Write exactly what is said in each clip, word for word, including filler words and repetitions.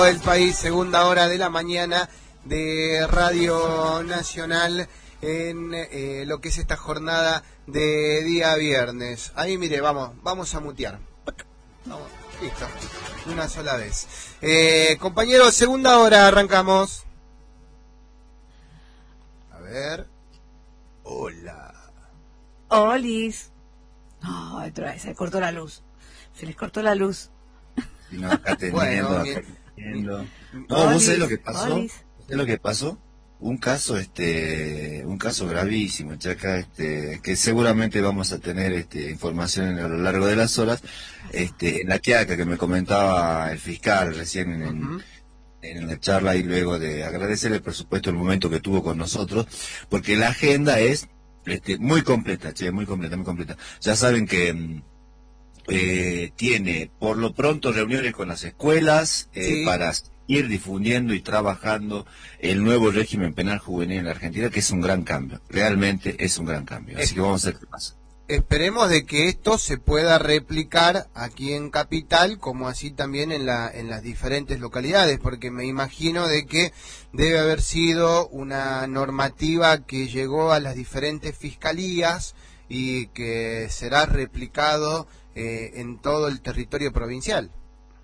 El país, segunda hora de la mañana de Radio Nacional en eh, lo que es esta jornada de día viernes. Ahí mire, vamos, vamos a mutear. Vamos, listo, una sola vez. Eh, compañeros, segunda hora, arrancamos. A ver. Hola. Olis. No, otra vez, se cortó la luz. Se les cortó la luz. Y no, acá teniendo, Bueno, acá teniendo. No, Olis, ¿vos sabés lo que pasó? Olis. ¿Sabés lo que pasó? Un caso, este, un caso gravísimo, Chaca, este, que seguramente vamos a tener, este, información a lo largo de las horas, este, en la Quiaca que me comentaba el fiscal recién en, en, Uh-huh. en la charla y luego de agradecerle, por supuesto, el momento que tuvo con nosotros, porque la agenda es, este, muy completa, che, muy completa, muy completa. Ya saben que mm, Eh, tiene por lo pronto reuniones con las escuelas eh, Sí. para ir difundiendo y trabajando el nuevo régimen penal juvenil en la Argentina, que es un gran cambio, realmente es un gran cambio, así Es- que vamos a ver qué pasa. Esperemos de que esto se pueda replicar aquí en Capital, como así también en la en las diferentes localidades, porque me imagino de que debe haber sido una normativa que llegó a las diferentes fiscalías y que será replicado eh, en todo el territorio provincial.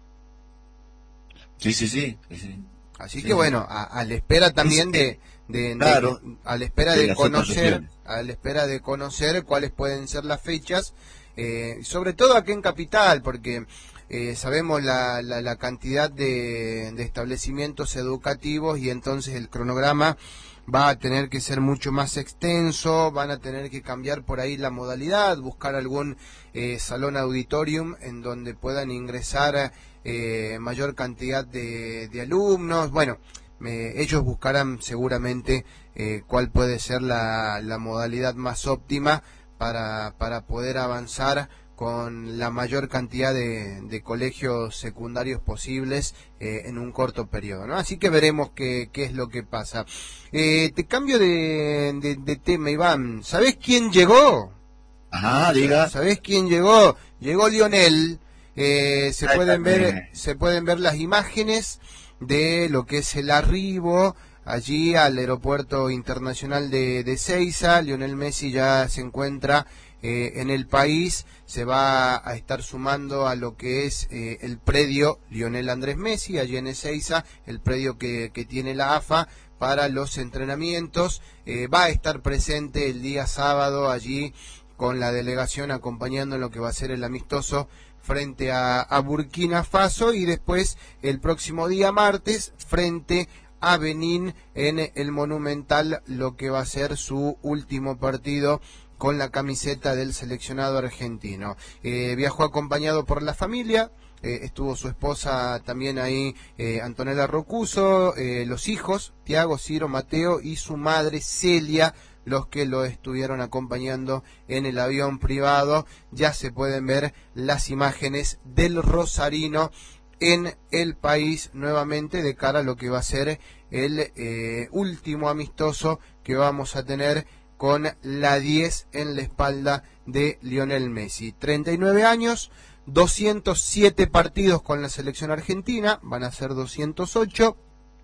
Sí, sí, sí, sí, sí. Así Sí, que sí. bueno, a, a la espera también de, de, de- Claro. a la espera De de las otras conocer, regiones. a la espera de conocer cuáles pueden ser las fechas, eh, sobre todo aquí en Capital, porque eh, sabemos la, la, la cantidad de, de establecimientos educativos y entonces el cronograma va a tener que ser mucho más extenso, van a tener que cambiar por ahí la modalidad, buscar algún eh, salón auditorium en donde puedan ingresar eh, mayor cantidad de, de alumnos. Bueno, me- ellos buscarán seguramente eh, cuál puede ser la, la modalidad más óptima para, para poder avanzar con la mayor cantidad de, de colegios secundarios posibles eh, en un corto periodo, ¿no? Así que veremos qué, qué es lo que pasa. Eh, te cambio de, de, de tema, Iván. ¿Sabés quién llegó? Ajá, diga. ¿Sabés quién llegó? Llegó Lionel. Eh, se Ahí pueden ver, también. se pueden ver las imágenes de lo que es el arribo allí al aeropuerto internacional de, de Ezeiza. Lionel Messi ya se encuentra eh, en el país, se va a estar sumando a lo que es eh, el predio Lionel Andrés Messi, allí en Ezeiza, el predio que, que tiene la A F A para los entrenamientos. Eh, va a estar presente el día sábado allí con la delegación acompañando en lo que va a ser el amistoso frente a, a Burkina Faso, y después el próximo día martes frente a Benín en el Monumental, lo que va a ser su último partido con la camiseta del seleccionado argentino. Eh, viajó acompañado por la familia. Eh, estuvo su esposa también ahí, eh, Antonella Rocuso, eh, los hijos, Tiago, Ciro, Mateo y su madre Celia, los que lo estuvieron acompañando en el avión privado. Ya se pueden ver las imágenes del rosarino en el país nuevamente de cara a lo que va a ser el eh, último amistoso que vamos a tener con la diez en la espalda de Lionel Messi. treinta y nueve años, doscientos siete partidos con la selección argentina, van a ser doscientos ocho,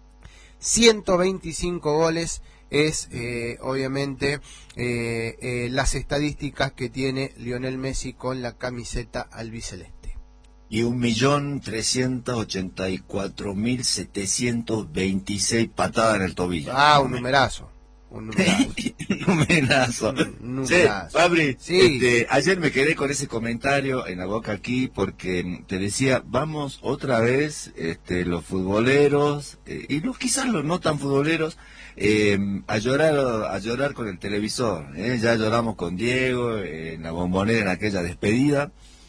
ciento veinticinco goles es eh, obviamente eh, eh, las estadísticas que tiene Lionel Messi con la camiseta albiceleste. Y un millón trescientos ochenta y cuatro mil setecientos veintiséis patadas en el tobillo. Ah, un numerazo. Un numerazo. Numerazo. Un Sí, numerazo. Fabri, Sí. este, ayer me quedé con ese comentario en la boca aquí porque te decía, vamos otra vez, este, los futboleros, eh, y los quizás los no tan futboleros, eh, a llorar a llorar con el televisor. ¿eh? Ya lloramos con Diego eh, en la Bombonera en aquella despedida,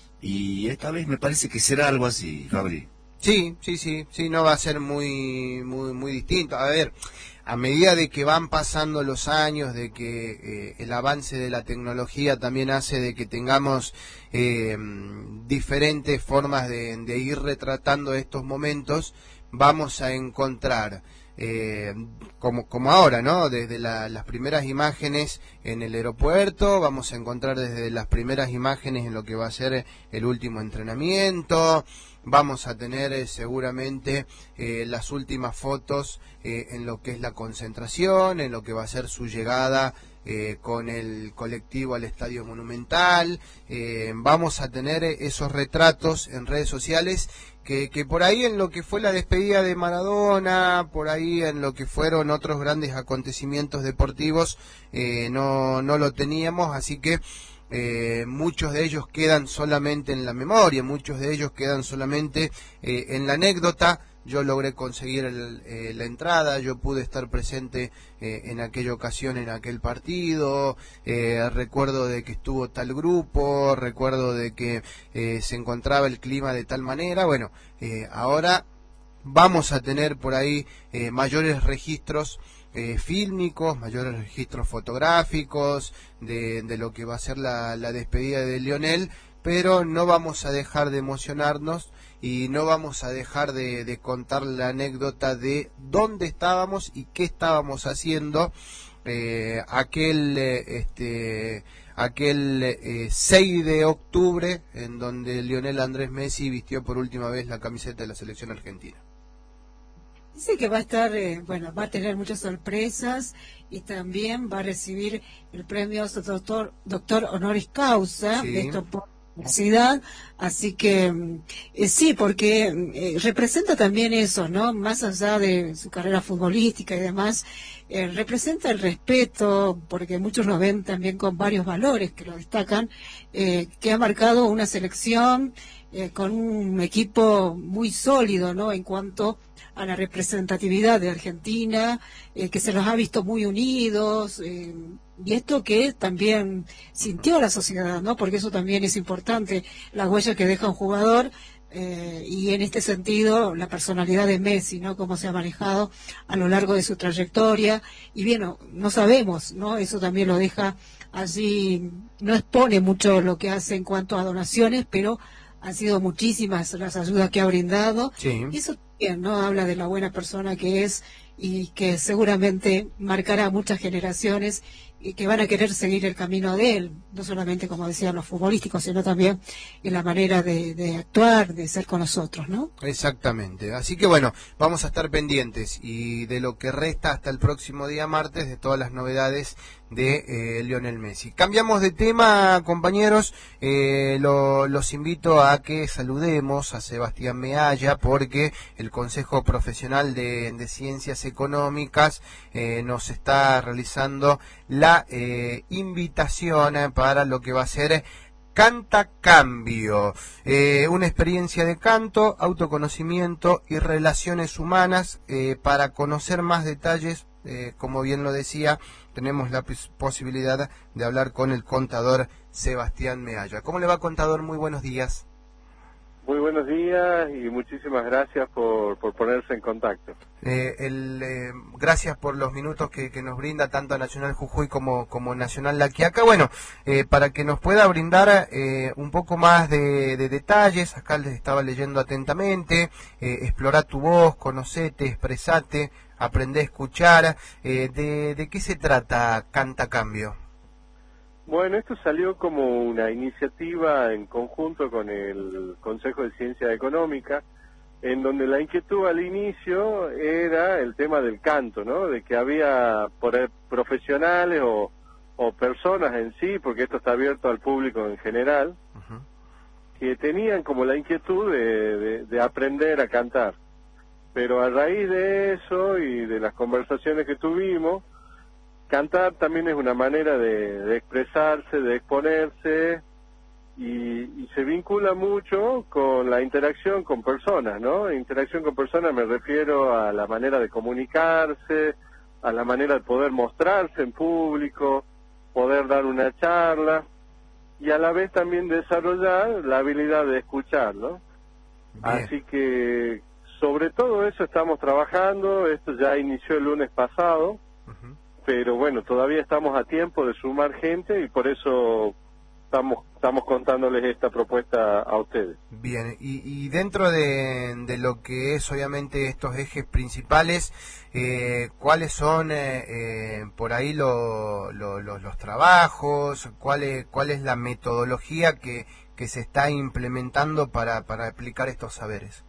y esta vez me parece que será algo así, Fabri. Sí, sí, sí, sí, no va a ser muy, muy, muy distinto. A ver, a medida de que van pasando los años, de que eh, el avance de la tecnología también hace de que tengamos eh, diferentes formas de, de ir retratando estos momentos, vamos a encontrar eh, como, como ahora, ¿no? Desde la, las primeras imágenes en el aeropuerto, vamos a encontrar desde las primeras imágenes en lo que va a ser el último entrenamiento, vamos a tener eh, seguramente eh, las últimas fotos eh, en lo que es la concentración, en lo que va a ser su llegada Eh, con el colectivo al Estadio Monumental. Eh, vamos a tener esos retratos en redes sociales que, que por ahí en lo que fue la despedida de Maradona, por ahí en lo que fueron otros grandes acontecimientos deportivos, eh, no, no lo teníamos, así que Eh, muchos de ellos quedan solamente en la memoria, muchos de ellos quedan solamente eh, en la anécdota. Yo logré conseguir el, eh, la entrada, yo pude estar presente eh, en aquella ocasión, en aquel partido, eh, recuerdo de que estuvo tal grupo, recuerdo de que eh, se encontraba el clima de tal manera. Bueno, eh, ahora vamos a tener por ahí eh, mayores registros eh, fílmicos, mayores registros fotográficos de, de lo que va a ser la, la despedida de Lionel, pero no vamos a dejar de emocionarnos y no vamos a dejar de, de contar la anécdota de dónde estábamos y qué estábamos haciendo eh, aquel eh, este aquel eh, seis de octubre, en donde Lionel Andrés Messi vistió por última vez la camiseta de la selección argentina. Dice que va a estar, eh, bueno, va a tener muchas sorpresas y también va a recibir el premio doctor, doctor honoris causa, Sí. de esto por universidad, así que eh, sí, porque eh, representa también eso, ¿no? Más allá de su carrera futbolística y demás, eh, representa el respeto, porque muchos lo ven también con varios valores que lo destacan, eh, que ha marcado una selección eh, con un equipo muy sólido, ¿no? En cuanto a la representatividad de Argentina, eh, que se los ha visto muy unidos, eh, y esto que también sintió la sociedad, ¿no? Porque eso también es importante, la huella que deja un jugador, eh, y en este sentido la personalidad de Messi, ¿no? Cómo se ha manejado a lo largo de su trayectoria, y bien, no, no sabemos, ¿no? Eso también lo deja allí, no expone mucho lo que hace en cuanto a donaciones, pero han sido muchísimas las ayudas que ha brindado, Sí. y eso también, ¿no? Habla de la buena persona que es y que seguramente marcará a muchas generaciones y que van a querer seguir el camino de él, no solamente, como decían, los futbolísticos, sino también en la manera de, de actuar, de ser con nosotros, ¿no? Exactamente, así que bueno, vamos a estar pendientes y de lo que resta hasta el próximo día martes de todas las novedades de eh, Lionel Messi. Cambiamos de tema, compañeros, eh, lo, los invito a que saludemos a Sebastián Mealla porque el Consejo Profesional de, de Ciencias Económicas eh, nos está realizando la eh, invitación eh, para lo que va a ser Canta Cambio, eh, una experiencia de canto, autoconocimiento y relaciones humanas. Eh, para conocer más detalles, eh, como bien lo decía, tenemos la posibilidad de hablar con el contador Sebastián Mealla. ¿Cómo le va, contador? Muy buenos días. Muy buenos días y muchísimas gracias por, por ponerse en contacto. Eh, el, eh, gracias por los minutos que, que nos brinda tanto Nacional Jujuy como, como Nacional La Quiaca. Bueno, eh, para que nos pueda brindar eh, un poco más de, de detalles, acá les estaba leyendo atentamente, eh, explora tu voz, conocete, expresate, aprende a escuchar. Eh, de, ¿De qué se trata Canta Cambio? Bueno, esto salió como una iniciativa en conjunto con el Consejo de Ciencia Económica, en donde la inquietud al inicio era el tema del canto, ¿no? De que había por profesionales o, o personas en sí, porque esto está abierto al público en general, uh-huh. que tenían como la inquietud de, de, de aprender a cantar. Pero a raíz de eso y de las conversaciones que tuvimos, cantar también es una manera de, de expresarse, de exponerse, y, y se vincula mucho con la interacción con personas, ¿no? Interacción con personas me refiero a la manera de comunicarse, a la manera de poder mostrarse en público, poder dar una charla, y a la vez también desarrollar la habilidad de escuchar, ¿no? Bien. Así que sobre todo eso estamos trabajando. Esto ya inició el lunes pasado, uh-huh. pero bueno, todavía estamos a tiempo de sumar gente y por eso estamos estamos contándoles esta propuesta a ustedes. Bien, y, y dentro de, de lo que es obviamente estos ejes principales, eh, ¿cuáles son eh, eh, por ahí lo, lo, lo, los trabajos? ¿Cuál es, cuál es la metodología que, que se está implementando para, para aplicar estos saberes?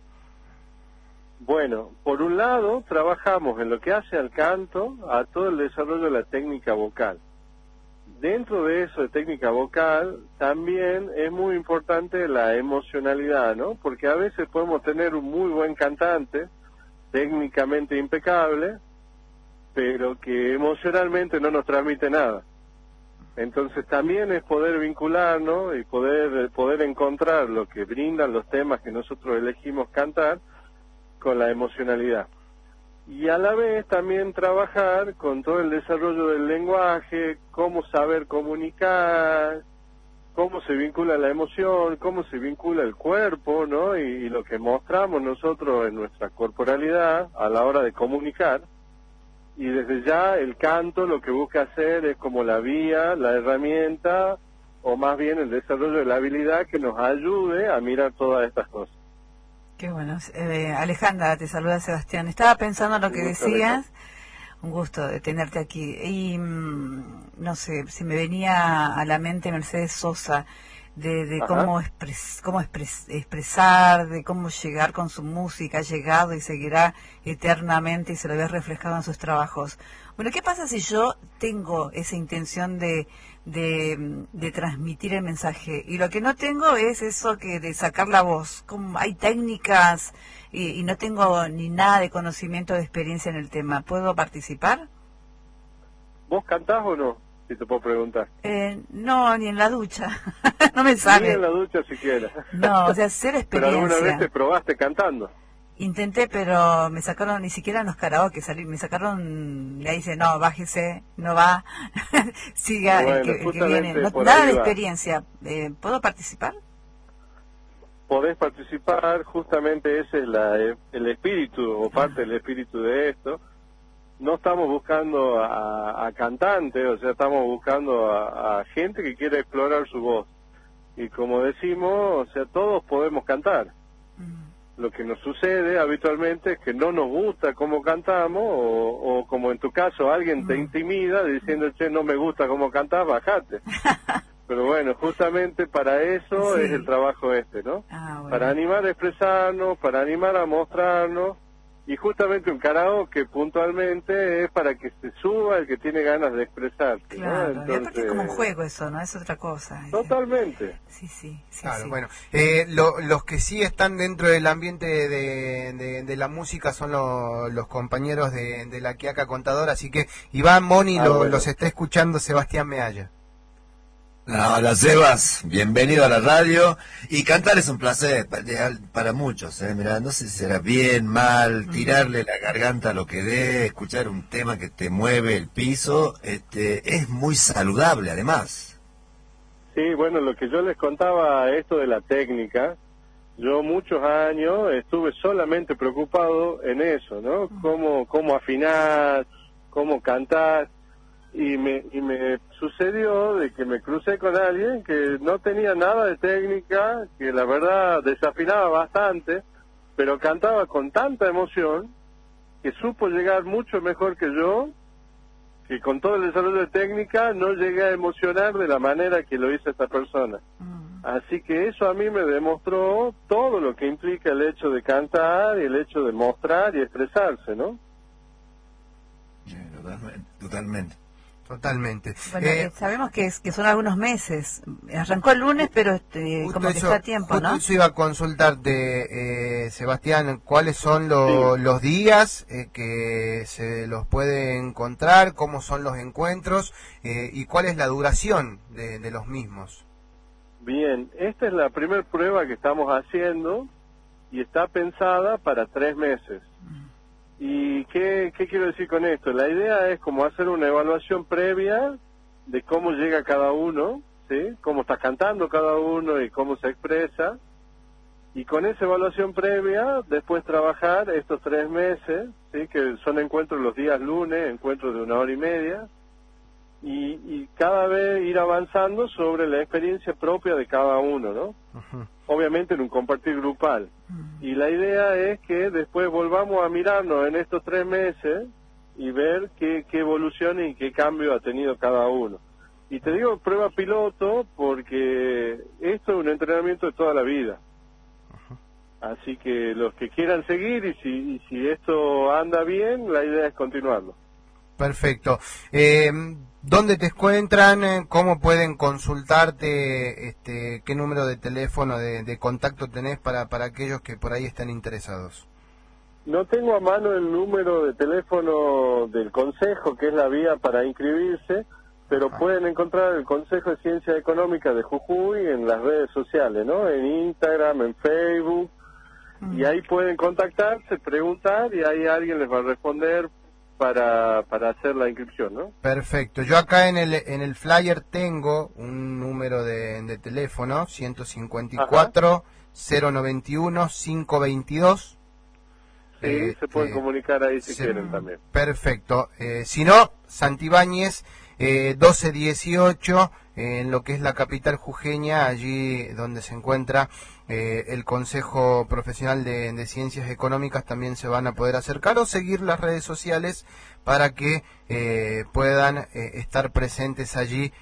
Bueno, por un lado, trabajamos en lo que hace al canto, a todo el desarrollo de la técnica vocal. Dentro de eso de técnica vocal, también es muy importante la emocionalidad, ¿no? Porque a veces podemos tener un muy buen cantante, técnicamente impecable, pero que emocionalmente no nos transmite nada. Entonces también es poder vincularnos y poder, poder encontrar lo que brindan los temas que nosotros elegimos cantar con la emocionalidad. Y a la vez también trabajar con todo el desarrollo del lenguaje, cómo saber comunicar, cómo se vincula la emoción, cómo se vincula el cuerpo, ¿no? Y, y lo que mostramos nosotros en nuestra corporalidad a la hora de comunicar. Y desde ya el canto lo que busca hacer es como la vía, la herramienta, o más bien el desarrollo de la habilidad que nos ayude a mirar todas estas cosas. Qué bueno. Eh, Alejandra, te saluda Sebastián. Estaba pensando en lo que decías. Un gusto de tenerte aquí. Y mmm, no sé, si me venía a la mente Mercedes Sosa, de, de cómo, expres, cómo expres, expresar, de cómo llegar con su música, ha llegado y seguirá eternamente y se lo ve reflejado en sus trabajos. Bueno, ¿qué pasa si yo tengo esa intención de, de, de transmitir el mensaje y lo que no tengo es eso que de sacar la voz? Como hay técnicas y, y no tengo ni nada de conocimiento de experiencia en el tema, ¿puedo participar? ¿Vos cantás o no? Si te puedo preguntar. Eh, no, ni en la ducha. No me sale. Ni en la ducha siquiera. No, o sea, ser experiencia. ¿Pero alguna vez te probaste cantando? Intenté, pero me sacaron, ni siquiera en los karaoke salí, me sacaron, le dice, no, bájese, no va, siga bueno, el que, el que viene. No, nada de experiencia. Eh, ¿Puedo participar? Podés participar, justamente ese es la, el espíritu, o parte del espíritu de esto. No estamos buscando a, a cantantes, o sea, estamos buscando a, a gente que quiera explorar su voz. Y como decimos, o sea, todos podemos cantar. Mm. Lo que nos sucede habitualmente es que no nos gusta cómo cantamos, o, o como en tu caso, alguien mm. te intimida diciendo, che, no me gusta cómo cantás, bajate. Pero bueno, justamente para eso sí. es el trabajo este, ¿no? Ah, bueno. Para animar a expresarnos, para animar a mostrarnos. Y justamente un karaoke puntualmente es para que se suba el que tiene ganas de expresarse. Claro, ¿no? Entonces, y aparte es como un juego eso, ¿no? Es otra cosa. Totalmente. Sí, sí, sí. Claro, sí. bueno, eh, lo, los que sí están dentro del ambiente de, de, de la música son lo, los compañeros de, de la Quiaca Contadora, así que Iván, Moni, ah, lo, bueno. los está escuchando Sebastián Mealla. Hola Sebas, bienvenido a la radio. Y cantar es un placer para muchos, ¿eh? Mirá, no sé si será bien, mal, tirarle la garganta a lo que dé, escuchar un tema que te mueve el piso, este, es muy saludable además. Sí, bueno, lo que yo les contaba, esto de la técnica, yo muchos años estuve solamente preocupado en eso, ¿no? Cómo, cómo afinar, cómo cantar. Y me, y me sucedió de que me crucé con alguien que no tenía nada de técnica, que la verdad desafinaba bastante, pero cantaba con tanta emoción que supo llegar mucho mejor que yo, que con todo el desarrollo de técnica no llegué a emocionar de la manera que lo hizo esta persona. Mm. Así que eso a mí me demostró todo lo que implica el hecho de cantar y el hecho de mostrar y expresarse, ¿no? Sí, totalmente, totalmente. Totalmente. Bueno, eh, sabemos que es que son algunos meses. Arrancó el lunes, pero este, como que eso, está a tiempo, ¿no? Eso iba a consultarte, eh, Sebastián, ¿cuáles son lo, sí. los días eh, que se los puede encontrar? ¿Cómo son los encuentros? Eh, ¿Y cuál es la duración de, de los mismos? Bien, esta es la primera prueba que estamos haciendo y está pensada para tres meses. Mm. ¿Y qué, qué quiero decir con esto? La idea es como hacer una evaluación previa de cómo llega cada uno, ¿sí? Cómo está cantando cada uno y cómo se expresa. Y con esa evaluación previa, después trabajar estos tres meses, ¿sí? Que son encuentros los días lunes, encuentros de una hora y media. y, y cada vez ir avanzando sobre la experiencia propia de cada uno, ¿no? Ujú. Obviamente en un compartir grupal. Y la idea es que después volvamos a mirarnos en estos tres meses y ver qué, qué evolución y qué cambio ha tenido cada uno. Y te digo prueba piloto porque esto es un entrenamiento de toda la vida. Así que los que quieran seguir y si, y si esto anda bien, la idea es continuarlo. Perfecto. Eh, ¿Dónde te encuentran? ¿Cómo pueden consultarte? Este, ¿Qué número de teléfono de, de contacto tenés para, para aquellos que por ahí están interesados? No tengo a mano el número de teléfono del Consejo, que es la vía para inscribirse, pero Ah. pueden encontrar el Consejo de Ciencia Económica de Jujuy en las redes sociales, ¿no? En Instagram, en Facebook, Mm. y ahí pueden contactarse, preguntar, y ahí alguien les va a responder para, para hacer la inscripción, ¿no? Perfecto. Yo acá en el, en el flyer tengo un número de, de teléfono, ciento cincuenta y cuatro, cero noventa y uno, quinientos veintidós. Sí, Este, se pueden comunicar ahí si se- quieren también. Perfecto. Eh, si no, Santibáñez, eh, doce dieciocho, eh, en lo que es la capital jujeña, allí donde se encuentra eh, el Consejo Profesional de, de Ciencias Económicas, también se van a poder acercar o seguir las redes sociales para que eh, puedan eh, estar presentes allí